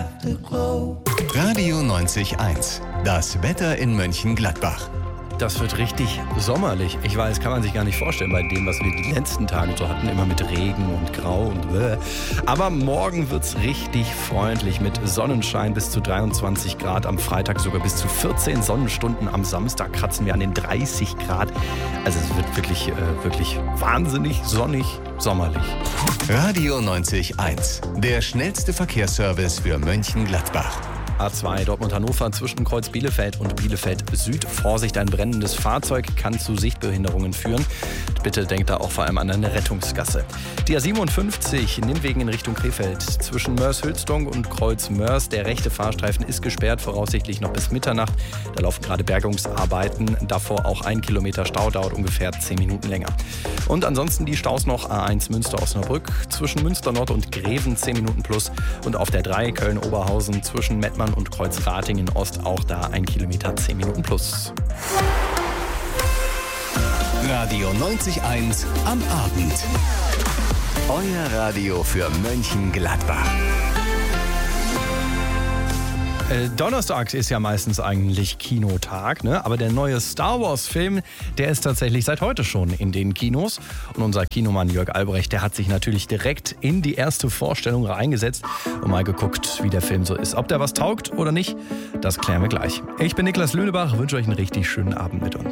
Afterglow. Radio 90.1. Das Wetter in Mönchengladbach. Das wird richtig sommerlich. Ich weiß, kann man sich gar nicht vorstellen bei dem, was wir die letzten Tage so hatten. Immer mit Regen und Grau und bläh. Aber morgen wird's richtig freundlich mit Sonnenschein bis zu 23 Grad. Am Freitag sogar bis zu 14 Sonnenstunden. Am Samstag kratzen wir an den 30 Grad. Also es wird wirklich wahnsinnig sonnig, sommerlich. Radio 90.1. Der schnellste Verkehrsservice für Mönchengladbach. A2 Dortmund-Hannover zwischen Kreuz Bielefeld und Bielefeld Süd. Vorsicht, ein brennendes Fahrzeug kann zu Sichtbehinderungen führen. Bitte denkt da auch vor allem an eine Rettungsgasse. Die A57 Nimmwegen in Richtung Krefeld zwischen Mörs-Hülsdong und Kreuz Mörs. Der rechte Fahrstreifen ist gesperrt, voraussichtlich noch bis Mitternacht. Da laufen gerade Bergungsarbeiten. Davor auch 1 Kilometer Stau, dauert ungefähr 10 Minuten länger. Und ansonsten die Staus noch A1 Münster-Osnabrück zwischen Münster Nord und Greven 10 Minuten plus. Und auf der 3 Köln-Oberhausen zwischen Mettmann und Kreuz-Ratingen Ost auch da 1 Kilometer 10 Minuten plus. Radio 90.1 am Abend. Euer Radio für Mönchengladbach. Donnerstags ist ja meistens eigentlich Kinotag, ne? Aber der neue Star Wars-Film, der ist tatsächlich seit heute schon in den Kinos. Und unser Kinomann Jörg Albrecht, der hat sich natürlich direkt in die erste Vorstellung reingesetzt und mal geguckt, wie der Film so ist. Ob der was taugt oder nicht, das klären wir gleich. Ich bin Niklas Lönebach, wünsche euch einen richtig schönen Abend mit uns.